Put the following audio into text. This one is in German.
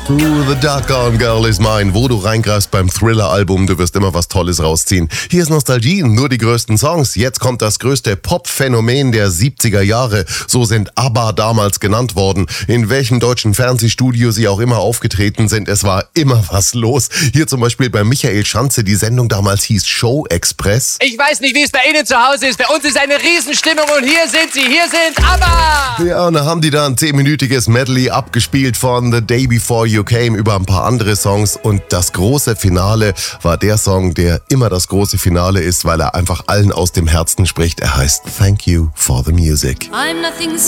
Ooh, the Dark-Gown Girl is mine. Wo du reingreifst beim Thriller-Album, du wirst immer was Tolles rausziehen. Hier ist Nostalgie, nur die größten Songs. Jetzt kommt das größte Pop-Phänomen der 70er Jahre. So sind ABBA damals genannt worden. In welchem deutschen Fernsehstudio sie auch immer aufgetreten sind, es war immer was los. Hier zum Beispiel bei Michael Schanze, die Sendung damals hieß Show Express. Ich weiß nicht, wie es bei Ihnen zu Hause ist. Bei uns ist eine Riesenstimmung und hier sind sie, hier sind ABBA! Ja, und da haben die da ein 10-minütiges Medley abgespielt von The Day Before You Came über ein paar andere Songs und das große Finale war der Song, der immer das große Finale ist, weil er einfach allen aus dem Herzen spricht. Er heißt Thank You for the Music. I'm nothing